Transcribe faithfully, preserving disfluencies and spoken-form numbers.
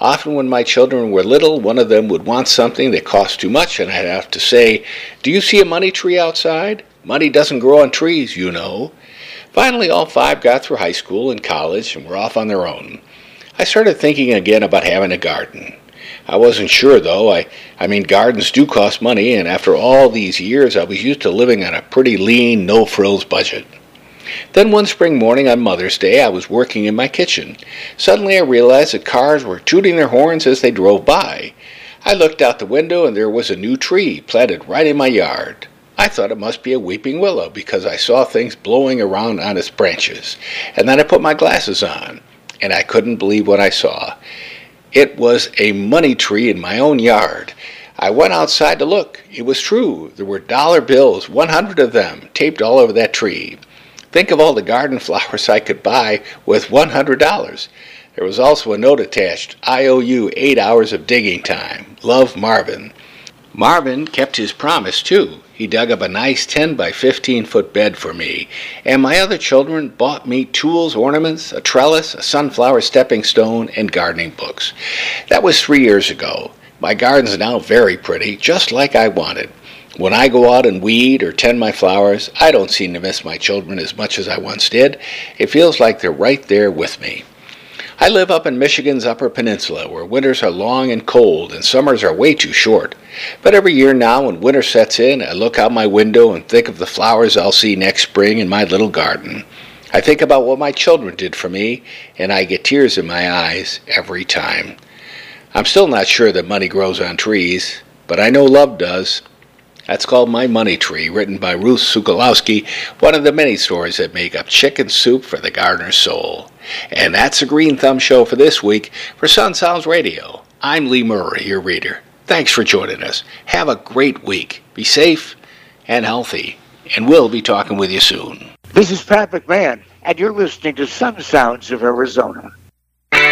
Often when my children were little, one of them would want something that cost too much, and I'd have to say, "Do you see a money tree outside? Money doesn't grow on trees, you know." Finally, all five got through high school and college and were off on their own. I started thinking again about having a garden. I wasn't sure, though. I, I mean, gardens do cost money, and after all these years, I was used to living on a pretty lean, no-frills budget. Then one spring morning on Mother's Day, I was working in my kitchen. Suddenly I realized that cars were tooting their horns as they drove by. I looked out the window, and there was a new tree planted right in my yard. I thought it must be a weeping willow because I saw things blowing around on its branches. And then I put my glasses on, and I couldn't believe what I saw. It was a money tree in my own yard. I went outside to look. It was true. There were dollar bills, one hundred of them, taped all over that tree. Think of all the garden flowers I could buy with one hundred dollars. There was also a note attached. I owe you eight hours of digging time. Love, Marvin. Marvin kept his promise, too. He dug up a nice ten by fifteen foot bed for me, and my other children bought me tools, ornaments, a trellis, a sunflower stepping stone, and gardening books. That was three years ago. My garden's now very pretty, just like I wanted. When I go out and weed or tend my flowers, I don't seem to miss my children as much as I once did. It feels like they're right there with me. I live up in Michigan's Upper Peninsula, where winters are long and cold and summers are way too short. But every year now, when winter sets in, I look out my window and think of the flowers I'll see next spring in my little garden. I think about what my children did for me, and I get tears in my eyes every time. I'm still not sure that money grows on trees, but I know love does. That's called My Money Tree, written by Ruth Sokolowski, one of the many stories that make up chicken soup for the gardener's soul. And that's the Green Thumb Show for this week. For Sun Sounds Radio, I'm Lee Murray, your reader. Thanks for joining us. Have a great week. Be safe and healthy, and we'll be talking with you soon. This is Pat McMahon, and you're listening to Sun Sounds of Arizona.